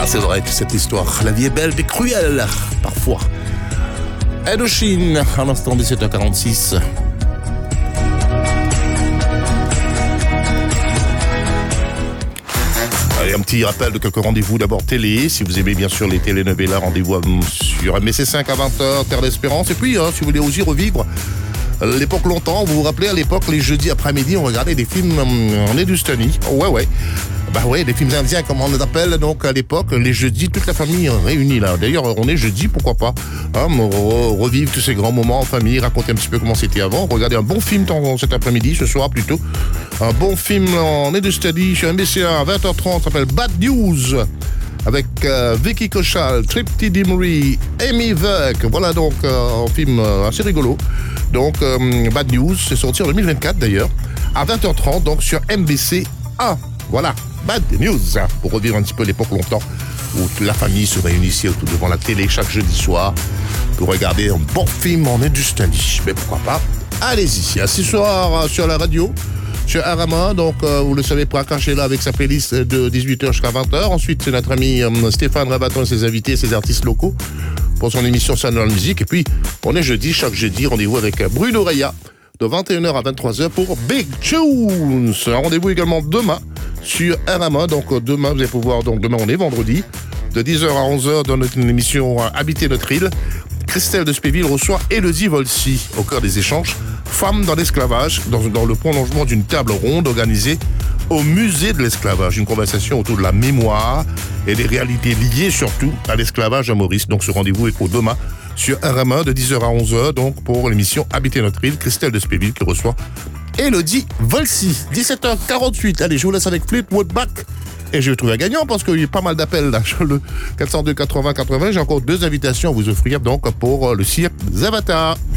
c'est vrai, cette histoire. La vie est belle mais cruelle, parfois. Indochine, à l'instant 17h46. Allez, un petit rappel de quelques rendez-vous. D'abord télé, si vous aimez bien sûr les telenovelas, rendez-vous sur MBC5 à 20h, Terre d'Espérance. Et puis, si vous voulez aussi revivre l'époque longtemps, vous vous rappelez à l'époque, les jeudis après-midi, on regardait des films en Hindustani. Ouais. Bah ouais, des films indiens, comme on les appelle, donc à l'époque, les jeudis, toute la famille réunie là. D'ailleurs, on est jeudi, pourquoi pas revivre tous ces grands moments en famille, raconter un petit peu comment c'était avant. Regardez un bon film cet après-midi, ce soir plutôt. Un bon film en Hindustani sur MBC1 à 20h30, s'appelle Bad News, avec Vicky Kaushal, Tripti Dimri, Amy Verk. Voilà donc un film assez rigolo. Donc Bad News, c'est sorti en 2024 d'ailleurs, à 20h30, donc sur MBC1. Voilà, Bad News, pour revivre un petit peu l'époque longtemps où toute la famille se réunissait autour devant la télé chaque jeudi soir pour regarder un bon film en Hindustani. Mais pourquoi pas, allez-y. Ce soir sur la radio, sur Arama, donc vous le savez, Prakash est là avec sa playlist de 18h jusqu'à 20h. Ensuite, c'est notre ami Stéphane Rabaton et ses invités, ses artistes locaux pour son émission Sound Music. Et puis, on est jeudi, chaque jeudi, rendez-vous avec Bruno Reya de 21h à 23h pour Big Tunes. Un rendez-vous également demain sur Arama. Donc demain, vous allez pouvoir, donc demain on est vendredi, de 10h à 11h dans notre émission Habiter notre île. Christelle de Spéville reçoit Élodie Volsi au cœur des échanges Femmes dans l'esclavage, dans le prolongement d'une table ronde organisée au musée de l'esclavage. Une conversation autour de la mémoire et des réalités liées surtout à l'esclavage à Maurice. Donc ce rendez-vous est pour demain sur RMA de 10h à 11h, donc pour l'émission Habiter notre île. Christelle de Spéville qui reçoit Élodie Volsi. 17h48. Allez, je vous laisse avec Fleetwood Mac. Et je vais trouver un gagnant parce qu'il y a pas mal d'appels là sur le 402 80 80. J'ai encore 2 invitations à vous offrir donc pour le cirque Zavata.